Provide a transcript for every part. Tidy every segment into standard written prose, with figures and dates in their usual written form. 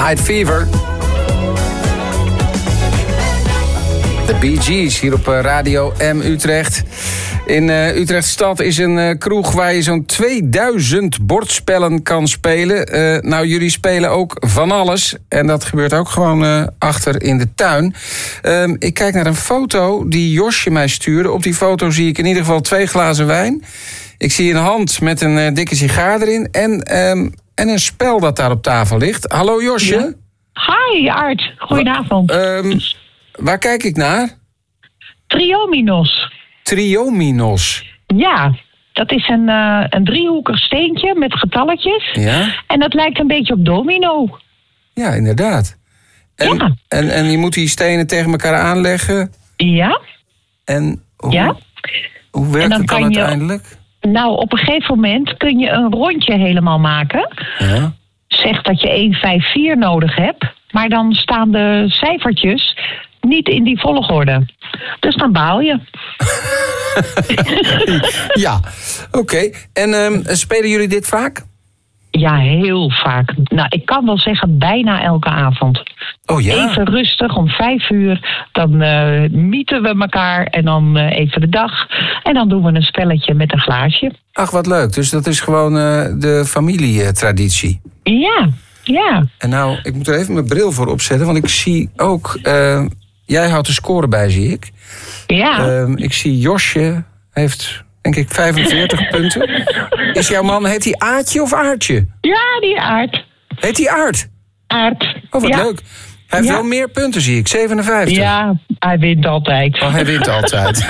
Night Fever. De Bee Gees hier op Radio M Utrecht. In Utrecht stad is een kroeg waar je zo'n 2000 bordspellen kan spelen. Nou, jullie spelen ook van alles. En dat gebeurt ook gewoon achter in de tuin. Ik kijk naar een foto die Josje mij stuurde. Op die foto zie ik in ieder geval 2 glazen wijn. Ik zie een hand met een dikke sigaar erin. En een spel dat daar op tafel ligt. Hallo Josje. Ja. Hi Art, goedenavond. Waar kijk ik naar? Triominos. Triominos. Ja, dat is een driehoekig steentje met getalletjes. Ja? En dat lijkt een beetje op domino. Ja, inderdaad. En je moet die stenen tegen elkaar aanleggen. Ja. En hoe werkt het dan uiteindelijk? Nou, op een gegeven moment kun je een rondje helemaal maken. Ja. Zeg dat je 1, 5, 4 nodig hebt. Maar dan staan de cijfertjes niet in die volgorde. Dus dan baal je. Ja, oké. En spelen jullie dit vaak? Ja, heel vaak. Nou, ik kan wel zeggen bijna elke avond. Oh ja? Even rustig, om 5 uur. Dan mieten we elkaar en dan even de dag. En dan doen we een spelletje met een glaasje. Ach, wat leuk. Dus dat is gewoon de familietraditie. Ja, ja. En nou, ik moet er even mijn bril voor opzetten. Want ik zie ook... jij houdt de score bij, zie ik. Ja. Ik zie Josje heeft, denk ik, 45 punten. Is jouw man, heet hij Aartje of Aartje? Ja, die Aart. Heet hij Aart? Aart. Oh, wat leuk. Hij heeft wel meer punten, zie ik. 57. Ja, hij wint altijd. Oh, hij wint altijd.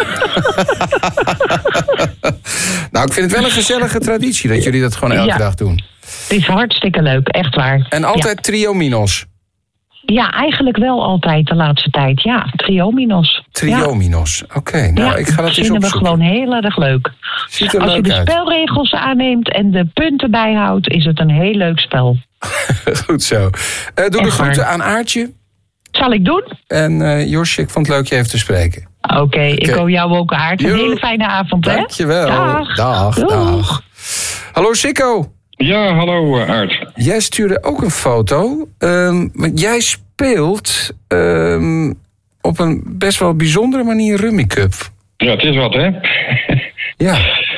Nou, ik vind het wel een gezellige traditie dat jullie dat gewoon elke dag doen. Het is hartstikke leuk, echt waar. En altijd Triominos? Ja, eigenlijk wel altijd de laatste tijd. Ja, Triominos. Triominos, oké. Nou, ik ga dat eens opzoeken. Dat vinden we gewoon heel erg leuk. Ziet er Als leuk je de uit. spelregels aanneemt en de punten bijhoudt, is het een heel leuk spel. Goed zo. Doe de groeten aan Aartje. Zal ik doen? En Josje, ik vond het leuk je even te spreken. Oké, ik hoop jou ook, Aart. Een hele fijne avond, hè? Dankjewel. Dag. Hallo Sikko. Ja, hallo Aart. Jij stuurde ook een foto. Want jij speelt op een best wel bijzondere manier Rummy Cup. Ja, het is wat, hè? Ja.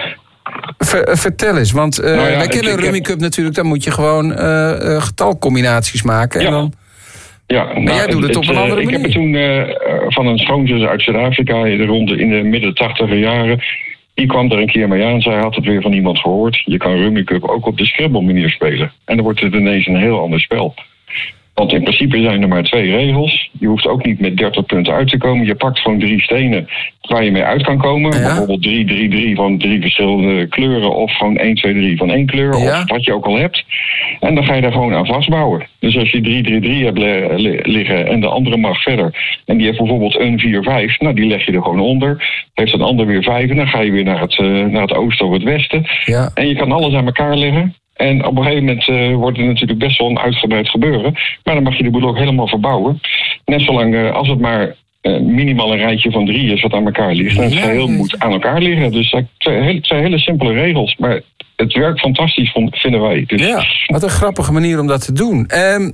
Vertel eens, want wij kennen Rummy Cup natuurlijk. Dan moet je gewoon getalcombinaties maken. Ja. En dan... Ja, maar jij doet het op een andere manier. Ik heb het toen van een schoonzus uit Zuid-Afrika in de midden 80er jaren. Die kwam er een keer mee aan. Zij had het weer van iemand gehoord. Je kan Rummy Cup ook op de Scrabble manier spelen. En dan wordt het ineens een heel ander spel. Want in principe zijn er maar 2 regels. Je hoeft ook niet met 30 punten uit te komen. Je pakt gewoon 3 stenen waar je mee uit kan komen. Ja. Bijvoorbeeld 3, 3, 3 van 3 verschillende kleuren. Of gewoon 1, 2, 3 van 1 kleur. Ja. Of wat je ook al hebt. En dan ga je daar gewoon aan vastbouwen. Dus als je 3, 3, 3 hebt liggen en de andere mag verder. En die heeft bijvoorbeeld een 4, 5. Nou, die leg je er gewoon onder. Heeft een ander weer 5. En dan ga je weer naar het oosten of het westen. Ja. En je kan alles aan elkaar leggen. En op een gegeven moment wordt het natuurlijk best wel een uitgebreid gebeuren. Maar dan mag je de boel ook helemaal verbouwen. Net zolang als het maar minimaal een rijtje van 3 is wat aan elkaar ligt. En het geheel moet aan elkaar liggen. Dus dat zijn hele simpele regels. Maar het werkt fantastisch, vinden wij. Dus... Ja, wat een grappige manier om dat te doen.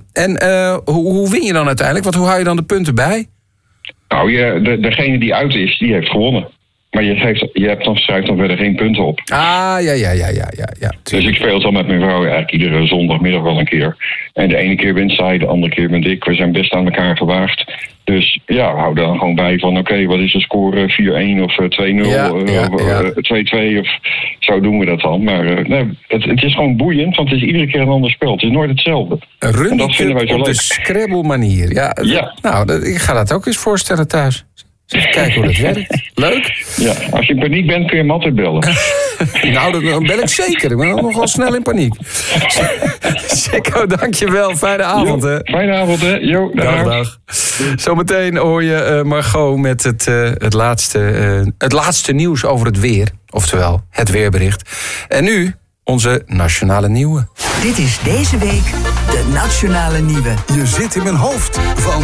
Hoe win je dan uiteindelijk? Want hoe hou je dan de punten bij? Nou, degene die uit is, die heeft gewonnen. Maar je schrijft dan verder geen punten op. Ah, ja. Dus ik speel dan met mijn vrouw eigenlijk iedere zondagmiddag wel een keer. En de ene keer wint zij, de andere keer wint ik. We zijn best aan elkaar gewaagd. Dus ja, hou dan gewoon bij van oké, wat is de score? 4-1 of 2-0 2-2 of zo doen we dat dan. Maar het is gewoon boeiend, want het is iedere keer een ander spel. Het is nooit hetzelfde. En dat vinden wij zo leuk. Op de Scrabble manier. Ja. Nou, ik ga dat ook eens voorstellen thuis. Even kijken hoe dat werkt. Leuk. Ja, als je in paniek bent, kun je hem altijd bellen. Nou, dan bel ik zeker. Ik ben ook nogal snel in paniek. Sikko, dankjewel. Fijne avond, hè. Fijne avond, hè. Jo, dag. Zometeen hoor je Margot met het laatste nieuws over het weer. Oftewel, het weerbericht. En nu onze Nationale Nieuwe. Dit is deze week de Nationale Nieuwe. Je zit in mijn hoofd van...